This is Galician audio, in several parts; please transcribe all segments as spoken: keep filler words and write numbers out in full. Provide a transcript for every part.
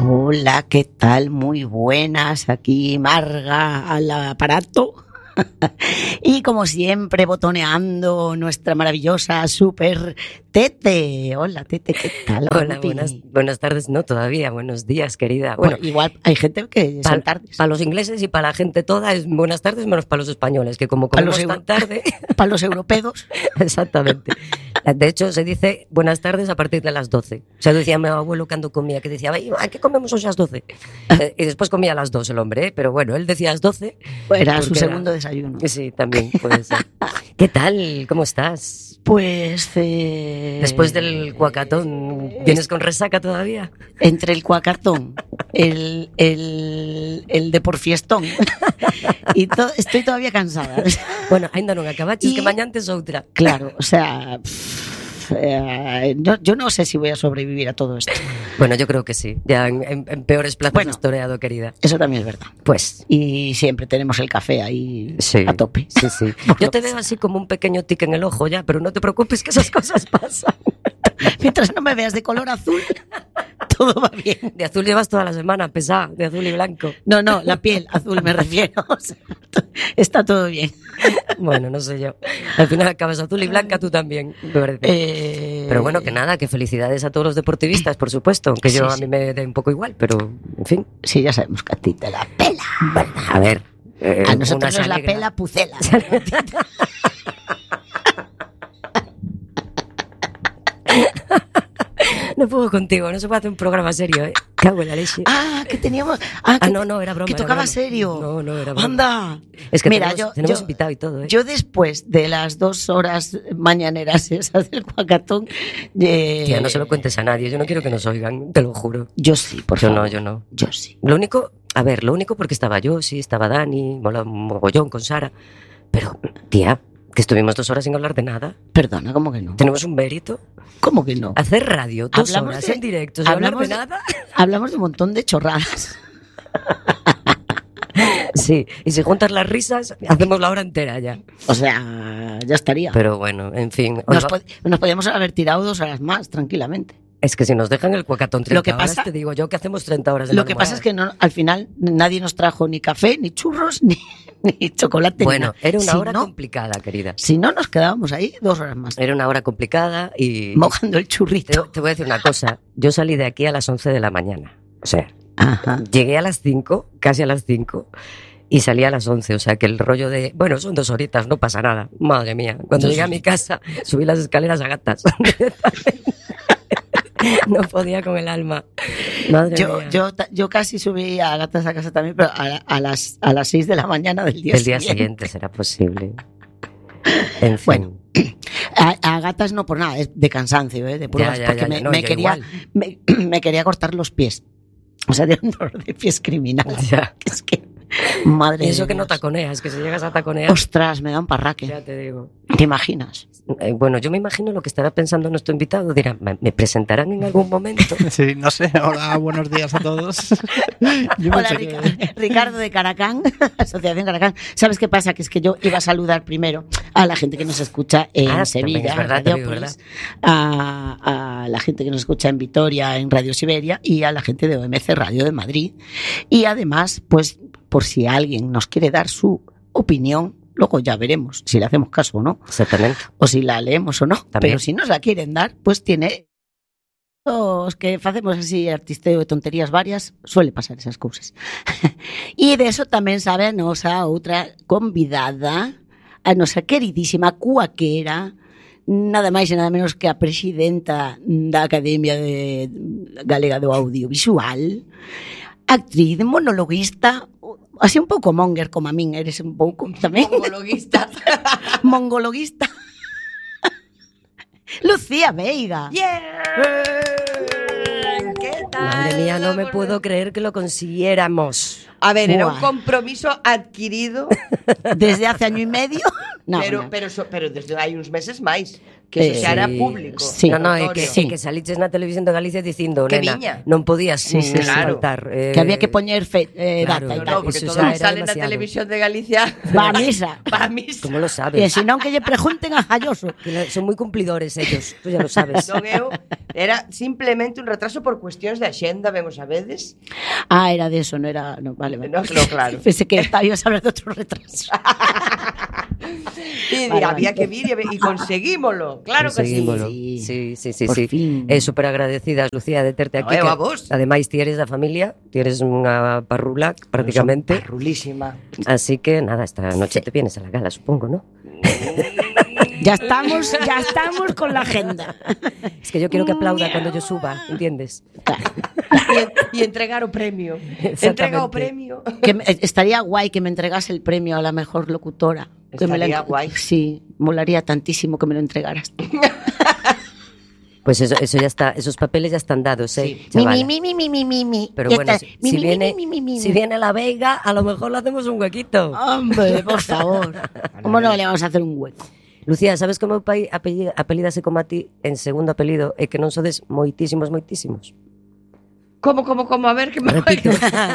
Hola, ¿qué tal? Muy buenas, aquí Marga al aparato. Y como siempre, botoneando nuestra maravillosa super Tete. Hola, Tete, ¿qué tal? Hola, buenas, buenas tardes, no todavía, buenos días, querida. Bueno, bueno igual hay gente que pa, son tardes. Para los ingleses y para la gente toda es buenas tardes, menos para los españoles, que como comemos tan euro... tarde... Para los europeos. Exactamente. De hecho, se dice buenas tardes a partir de las doce. O sea, decía mi abuelo cuando comía, que decía, ¿a qué comemos hoy a las doce? Y después comía a las dos el hombre, ¿eh? Pero bueno, él decía a las doce. Era su segundo era... desayuno. Sí, también puede ser. ¿Qué tal? ¿Cómo estás? Pues... Eh... Después del cuacatón, ¿vienes con resaca todavía? Entre el cuacatón, el, el, el de por fiestón, y to, estoy todavía cansada. Bueno, ainda non acabaches, y... que mañan tes outra. Claro, o sea... Pff, eh, yo, yo no sé si voy a sobrevivir a todo esto. Bueno, yo creo que sí. Ya en, en, en peores plazas bueno, has toreado, querida. Eso también es verdad. Pues. Y siempre tenemos el café ahí sí, a tope. Sí, sí. Yo te veo así como un pequeño tic en el ojo ya, pero no te preocupes que esas cosas pasan. Mientras no me veas de color azul, todo va bien. De azul llevas toda la semana, pesada, de azul y blanco. No, no, la piel azul me refiero. O sea, está todo bien. Bueno, no sé yo. Al final acabas azul y blanca tú también, me parece. Eh... Pero bueno, que nada, que felicidades a todos los deportivistas, por supuesto. Que yo sí, a mí sí. me dé un poco igual, pero en fin. Sí, ya sabemos que a ti te la pela. Bueno, a ver. Eh, a nosotros nos la pela Pucela. No puedo contigo, no se puede hacer un programa serio, ¿eh? Cago en la leche. Ah, que teníamos... Ah, que, ah no, no, era broma. Que tocaba broma. serio. No, no, era broma. ¡Anda! Es que Mira, tenemos, yo, tenemos yo, invitado y todo, ¿eh? Yo después de las dos horas mañaneras esas del cuacatón... Eh, Tía, no se lo cuentes a nadie, yo no quiero que nos oigan, te lo juro. Yo sí, por yo favor. Yo no, yo no. Yo sí. Lo único... A ver, lo único porque estaba yo, sí, estaba Dani, mola un mogollón con Sara, pero, tía... Que estuvimos dos horas sin hablar de nada. Perdona, ¿cómo que no? ¿Tenemos un mérito? ¿Cómo que no? Hacer radio dos hablamos horas de, en directo sin hablar de nada. Hablamos de un montón de chorradas. Sí, y si juntas las risas, hacemos la hora entera ya. O sea, ya estaría. Pero bueno, en fin. Nos, pod- nos podíamos haber tirado dos horas más, tranquilamente. Es que si nos dejan el cuacatón treinta lo que pasa, horas, te digo yo que hacemos treinta horas de Lo que pasa es que no, al final nadie nos trajo ni café, ni churros, ni, ni chocolate. Bueno, ni era una si hora no, complicada, querida. Si no, nos quedábamos ahí dos horas más. Era una hora complicada y... Mojando el churrito. Te, te voy a decir una cosa. Yo salí de aquí a las once de la mañana. O sea, Ajá. Llegué a las cinco, casi a las cinco... Y salí a las once, o sea que el rollo de... Bueno, son dos horitas, no pasa nada. Madre mía. Cuando llegué a mi casa, subí las escaleras a gatas. No podía con el alma. Madre yo, mía. Yo, yo casi subí a gatas a casa también, pero a, a las a las seis de la mañana del día el siguiente. El día siguiente será posible. En fin. Bueno, a, a gatas no por nada, es de cansancio, ¿eh? De pruebas, ya, ya, porque ya, me, ya, no, me, quería, me, me quería cortar los pies. O sea, de un dolor de pies criminal. Ya. Es que... Madre Eso de que Dios. no taconeas, que si llegas a taconear... Ostras, me da un parraque. Ya te digo. ¿Te imaginas? Eh, bueno, yo me imagino lo que estará pensando nuestro invitado. Dirá, ¿me presentarán en algún momento? Sí, no sé. Hola, buenos días a todos. Yo Hola, Ricardo, que... Ricardo de Caracán, Asociación Caracán. ¿Sabes qué pasa? Que es que yo iba a saludar primero a la gente que nos escucha en ah, Sevilla, es verdad, en Radiópolis, a, a la gente que nos escucha en Vitoria, en Radio Siberia, y a la gente de O M C Radio de Madrid. Y además, pues, por si alguien nos quiere dar su opinión, luego ya veremos si le hacemos caso o no. Exactamente. O si la leemos o no. También. Pero si nos la quieren dar, pues tiene... Los que facemos así artisteo de tonterías varias, suele pasar esas cousas. E de eso tamén sabe a nosa outra convidada, a nosa queridísima cuaquera, nada máis e nada menos que a presidenta da Academia de Galega do Audiovisual, actriz, monologuista, así un pouco monger como a min, eres un pouco tamén. Mongologuista. Mongologuista. Lucía Veiga. Yeah. ¿Qué tal? Madre mía, no me puedo creer que lo consiguiéramos. A ver, era Buah. un compromiso adquirido desde hace año y medio. No, pero, no. pero, so, pero desde hai uns meses máis, que eso Eh, xa era sí, público. sí. No, no, é notorio. que, Sí. é que saliches na televisión de Galicia dicindo, Que nena, viña. non podías Sí, sí, mm, claro. faltar. Eh, Que había que poñer fe, eh, claro, data e No, tal. no, porque Eso todo xa o que era sale na demasiado. televisión de Galicia Va a misa. va a misa. Como lo E sabes? se non que lle pregunten a Jalloso. Que la- son moi cumplidores ellos, tú ya lo sabes. Non eu, era simplemente un retraso por cuestións de axenda, vemos a veces. Ah, era de eso, no era... No, vale, vale. No, no, claro. Pensé que estabas hablando de otro retraso. E Vale, había vale. que vir e, e conseguímolo. Claro que sí. Conseguímolo. sí. Sí, sí, sí, Por sí. fin. É super agradecidas, Lucía, de terte No, aquí. eu que a vos. Ademais, ti eres da familia, ti eres unha parrula prácticamente. Rulísima. Así que nada, esta noche te vienes a la gala, supongo, ¿no? Ya estamos, ya estamos con la agenda. Es que yo quiero que aplauda cuando yo suba, ¿entiendes? E, e entregar o premio. Exactamente. Entrega o premio. Que me- estaría guay que me entregase el premio a la mejor locutora. Que me la Estaría en- guay. Sí, molaría tantísimo que me lo entregaras. Pues eso, eso ya está, esos papeles ya están dados, ¿eh? Sí. chavala. Mi, mi, mi, mi, mi, mi, mi. Pero Ya bueno, está. si, Mi, si mi, mi, viene, mi, mi, mi, mi. si viene la Veiga, a lo mejor le hacemos un huequito. Hombre, por favor. ¿Cómo no le vamos a hacer un hueco? Lucía, sabes como o pai apellida, apelidase como a ti en segundo apelido e que non sodes moitísimos, moitísimos? Como, como, como, a ver que me Repito.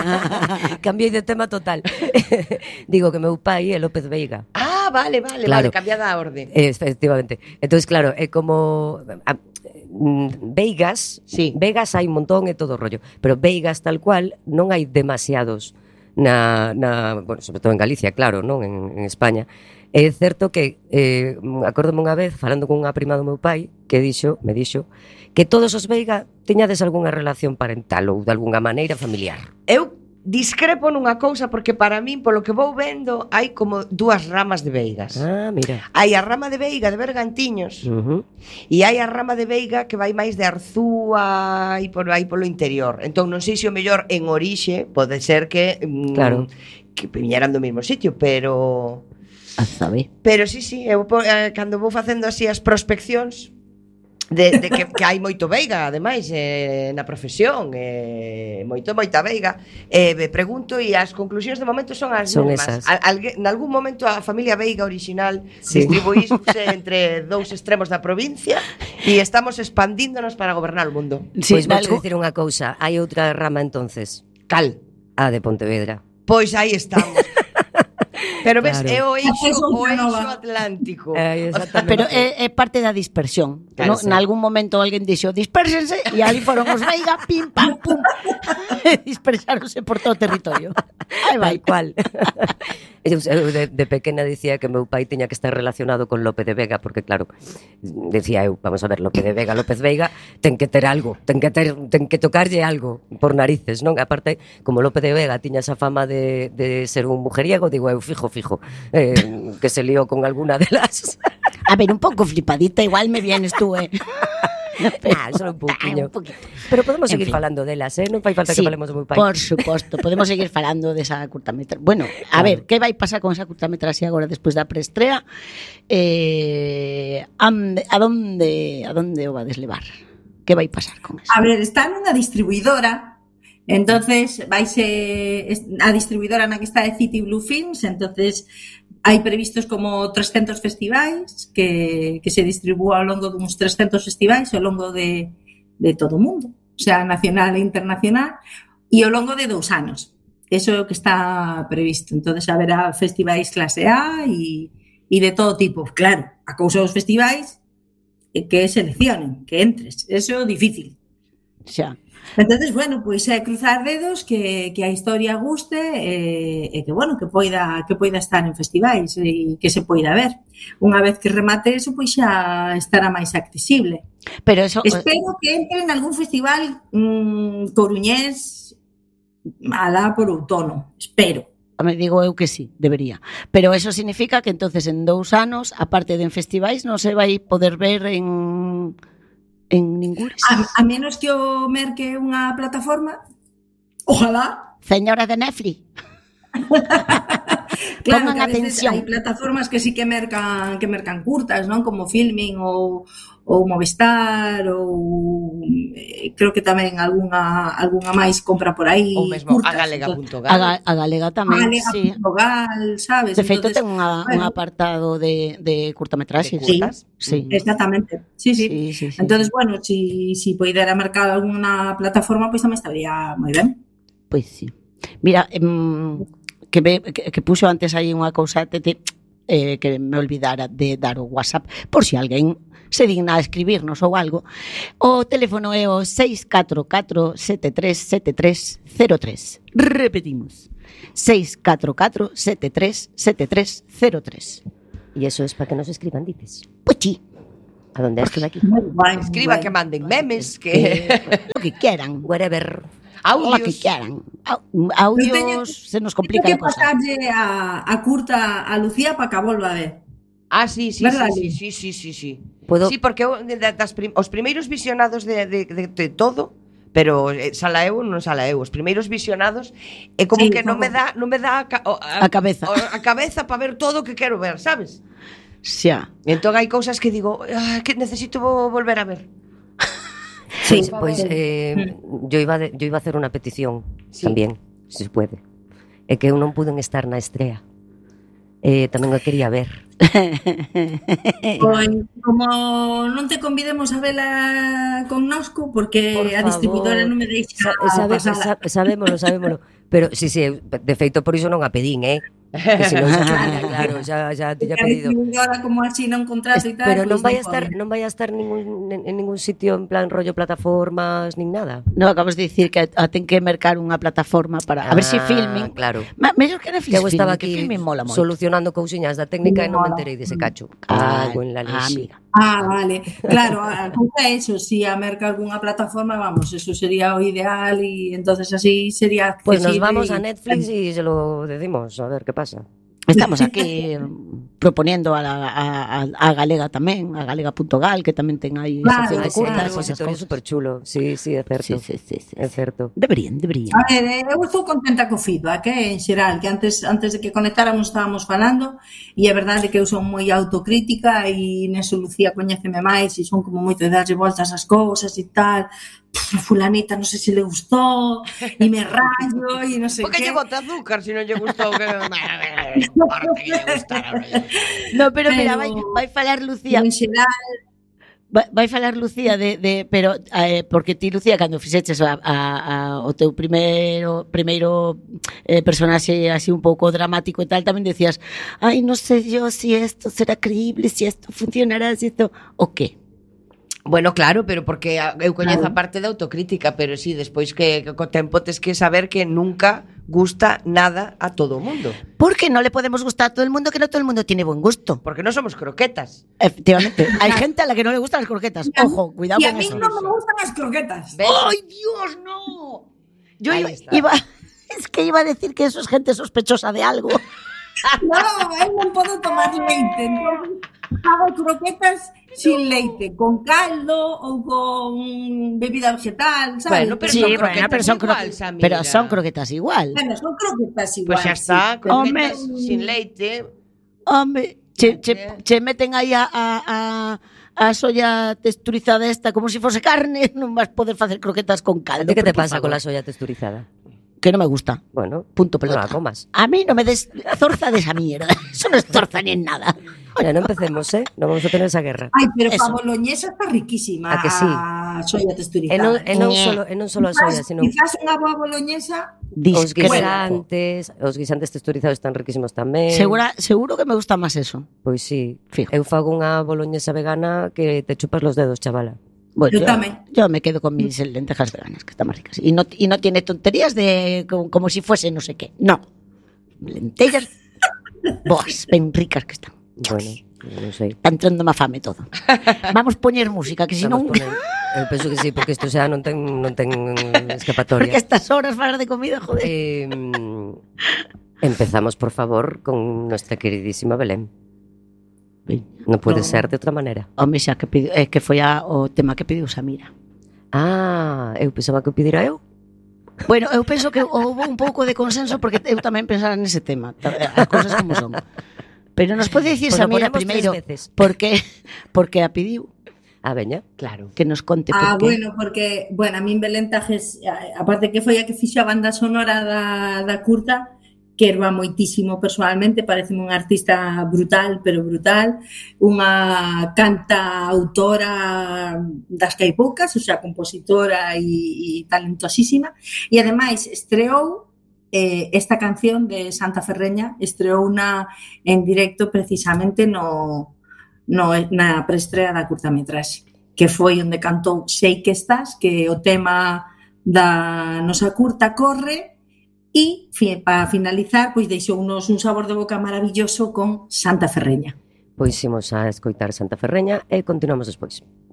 Cambiei de tema total. Digo que meu pai é López Veiga. Ah, vale, vale, Claro. vale, cambiada a orde. Eh, Efectivamente. Entonces, claro, é como a, mm, Veigas, Sí. Vegas hai un montón e todo o rollo, pero Veigas tal cual non hai demasiados na, na bueno, sobre todo en Galicia, claro, non en, en España. É certo que eh, acórdome unha vez falando con unha prima do meu pai que dixo, me dixo que todos os Veiga tiñades algunha relación parental ou de algunha maneira familiar. Eu discrepo nunha cousa porque para min, polo que vou vendo, hai como dúas ramas de veigas. Ah, mira. Hai a rama de veiga de Bergantiños Uh-huh. e hai a rama de veiga que vai máis de Arzúa e por aí polo interior. Entón non sei se o mellor en orixe pode ser que mm, Claro. que viñeran do mesmo sitio, pero A saber. pero sí, sí, eu po- eh, cando vou facendo así as prospeccións de, de que, que hai moito veiga, ademais, eh, na profesión, eh, moito, moita veiga, eh, me pregunto e as conclusións de momento son as Son mesmas. esas. Al, algue, en algún momento a familia veiga original Sí. distribuíse entre dous extremos da provincia e estamos expandíndonos para gobernar o mundo. Sí, Pois vou algo- dicir unha cousa, hai outra rama entonces, Cal? a de Pontevedra. Pois aí estamos. Pero ves, Claro. é o eixo, Esa é o outra eixo nova. atlántico. Eh, exactamente. Pero é, é parte da dispersión. Claro, No, sí. en algún momento alguén dixo dispérsense e ali foron os Veiga, pim, pam, pum. Dispersáronse por todo o territorio. Aí vai. Tal cual. Eu, eu de, de pequena dicía que meu pai tiña que estar relacionado con Lope de Vega, porque claro, decía eu, vamos a ver, Lope de Vega, López Veiga, ten que ter algo, ten que ter, ten que tocarlle algo por narices, non? Aparte, como Lope de Vega tiña esa fama de, de ser un mujeriego, digo eu, fijo, fijo, eh, que se lió con alguna de las... A ver, un pouco flipadita, igual me vienes tú, eh. Ah, solo un Ah, pouquiño. un poquito. Pero podemos En seguir fin. falando delas, eh? Non fai falta Sí, que falemos do meu pai. por suposto, podemos seguir falando desa curtametra. Bueno, a Claro. ver, que vai pasar con esa curtametraxe agora despois da preestrea? Eh, ande, a donde a donde o vades levar? Que vai pasar con eso? A ver, está nunha distribuidora, entonces vaise a distribuidora na que está de City Blue Films, entonces hai previstos como trescentos festivais que, que se distribúa ao longo duns trescentos festivais ao longo de, de todo o mundo, o sea, nacional e internacional, e ao longo de dous anos. Eso é o que está previsto. Entonces haberá festivais clase A e, e de todo tipo. Claro, a cousa dos festivais é que seleccionen, que entres. Eso é difícil. Xa. Entonces, bueno, pois é cruzar dedos que, que a historia guste e, e que, bueno, que poida, que poida estar en festivais e que se poida ver. Unha vez que remate eso, pois xa estará máis accesible. Pero eso Espero que entre en algún festival mmm, coruñés alá por outono. Espero. me digo eu que sí, debería. Pero eso significa que entonces en dous anos, aparte de en festivais, non se vai poder ver en en ningures. A, a menos que o merque unha plataforma, ojalá. Señora de Netflix. Claro, Pongan que a veces atención. hai plataformas que sí que mercan que mercan curtas, non? Como Filmin ou ou Movistar ou eh, creo que tamén algunha algunha máis compra por aí Ou mesmo curtas. a galega Entón, punto A, gal. ga- a galega tamén, Galega sí. punto gal, sabes? De feito, Entonces, ten unha, un bueno, apartado de, de curtametraxes. De curtas. Sí. exactamente. Sí, sí. Sí, sí, sí, Entonces, sí. bueno, si si poidera mercar algunha plataforma, pois tamén estaría moi ben. Pois sí. Mira, em, que, me, que, que puxo antes aí unha cousa te, te, eh, que me olvidara de dar o WhatsApp, por si alguén se digna a escribirnos ou algo. O teléfono é o seis catro catro sete tres sete tres cero tres. Repetimos. seis catro catro sete tres sete tres cero tres. Y eso es para que nos escriban, dices. Pois sí, ¿A dónde has de aquí? Moi guai, Escriba moi que guai. manden memes, que o que quieran. Whatever. O que audios. quieran. Au- Audios se nos complica Teño a que cosa. pasarlle a, a curta a Lucía para que a volva a ver. Ah, sí, sí, Verdad, sí, Lili? sí, sí, sí, sí. Puedo- Sí, porque eu, de- das prim, os primeiros visionados de, de, de, de todo, pero eh, sala eu non sala eu, os primeiros visionados é como Sí, que non como- me dá non me dá a, ca- o- A cabeza. o- a cabeza para ver todo o que quero ver, sabes? Xa. E entón hai cousas que digo, ah, que necesito vo- volver a ver. Sí, Pues, pues, eh, yo, iba de- yo iba a hacer una petición Sí. tamén, se puede. É que eu non puden estar na estrea. Eh, tamén o quería ver. Pois, como non te convidemos a vela connosco, porque Por a distribuidora favor. non me deixa Sa sabe, pasala. sa sabémolo, sabémolo. Pero, sí, sí, eu, de feito, por iso non a pedín, eh? Que se non xa tiña, claro, xa, xa tiña Porque a pedido. distribuidora como así non contrato e tal, Pero non pois vai a estar, pode. non vai a estar ningún, en, en ningún sitio en plan rollo plataformas, nin nada. No, acabas de dicir que a ten que mercar unha plataforma para a ver se si Ah, Filmin. claro. Ma, mellor que Netflix Que eu estaba Filmin, que aquí Filmin mola moito. solucionando cousiñas da técnica e non me Mola. enterei dese cacho. Ah, Cago en la ah, leche. amiga. Ah, vale. Claro, a cousa é eso, si a merca algunha plataforma, vamos, eso sería o ideal e entonces así sería Pues nos accesible vamos y- a Netflix y se lo decimos, a ver qué pasa. Estamos aquí mm, proponiendo a, la, a, a, a Galega tamén, a galega.gal, que tamén ten aí Claro, sección de Ai, sí, curtas, un esas repositorio cousas. super chulo. Sí, sí, é certo. Sí, sí, sí, sí, É sí. certo. Deberían, deberían. A ver, eh, eu estou contenta co feedback, eh, en xeral, que antes antes de que conectáramos estábamos falando e é verdade que eu son moi autocrítica e neso Lucía coñéceme máis e son como moito de darlle voltas ás cousas e tal. Pff, fulanita non sei se le gustou e me rayo e non sei Porque que. lle bota azúcar se non lle gustou que parte que lle gustara. No, pero mira, Pero- vai, vai falar Lucía, En xeral, vai, vai falar Lucía de, de pero eh, porque ti Lucía cando fixeches a, a, a, o teu primeiro primeiro eh, personaxe así un pouco dramático e tal, tamén decías, "Ay, no sé yo si esto será creíble, si esto funcionará, si esto o qué?" Bueno, claro, pero porque a- eu coñezo Claro. a parte da autocrítica, pero sí, despois que, que co tempo tes que saber que nunca gusta nada a todo o mundo. Porque no le podemos gustar a todo el mundo, que no todo el mundo tiene buen gusto. Porque non somos croquetas. Efectivamente, hay gente a la que no le gustan las croquetas. Ojo, cuidado e a con mí eso. non me gustan as croquetas. ¿Ves? ¡Ay, Dios, no! Yo Ahí iba, está. iba- es que iba a decir que eso es gente sospechosa de algo. No, eu non podo tomar leite, entón hago croquetas sin leite, con caldo ou con bebida vegetal, sabes? Bueno, pero Sí, son bueno, croquetas pero son, igual, croque- Samira. pero son croquetas igual. Bueno, son croquetas igual. Pois pues xa está, sí. croquetas Home. sin leite. Hombre, che, che, che meten aí a, a, a, a soya texturizada esta como si fose carne, non vas poder facer croquetas con ¿A caldo. ti qué te pero por pasa con favor. la soya texturizada? Que no me gusta. Bueno, Punto no pelota. la comas. A mí no me des zorza de esa mierda. Eso no es zorza ni en nada. Mira, no empecemos, ¿eh? No vamos a tener esa guerra. Ai, pero Eso. a boloñesa está riquísima. A que sí? A soya E texturizada. non, e non Ñe. solo, e non solo a soya, sino Quizás unha boa boloñesa os Discrepo. guisantes, os guisantes texturizados están riquísimos tamén. Segura, seguro que me gusta más eso. Pois sí. Fijo. Eu fago unha boloñesa vegana que te chupas los dedos, chavala. Bueno, Yo yo, también. yo me quedo con mis lentejas veganas, que están más ricas. Y no, y no tiene tonterías de como, como si fuese no sé qué. No. Lentejas. Boas, ben ricas que están. Bueno, non sei. Está entrando má fame todo. Vamos poñer música, que si non... Vamos poner- Eu penso que sí, porque isto xa non ten, non ten escapatoria. Porque a estas horas falar de comida, joder. Eh, empezamos, por favor, con nuestra queridísima Belén. Non pode No. ser de outra maneira. Home, xa que, pediu, é que foi a, o tema que pediu Samira. Ah, eu pensaba que o pedira eu. Bueno, eu penso que houve un pouco de consenso porque eu tamén pensara nese tema, as cousas como son. Pero nos pode dicir Pues lo Samira ponemos primeiro tres veces. porque porque a pediu A veña. Claro. que nos conte por Ah, qué. bueno, porque, bueno, a min Belén Tajes, a- aparte que foi a que fixo a banda sonora da, da curta, que erva moitísimo personalmente, parece unha artista brutal, pero brutal, unha canta autora das que hai poucas, o sea, compositora e, e talentosísima, e ademais estreou eh, esta canción de Santa Ferreña, estreou una en directo precisamente no, no, na preestrea da curtametraxe, que foi onde cantou Sei que estás, que é o tema da nosa curta Corre, e para finalizar, pois deixounos un sabor de boca maravilloso con Santa Ferreña. Pois imos a escoitar Santa Ferreña e continuamos despois.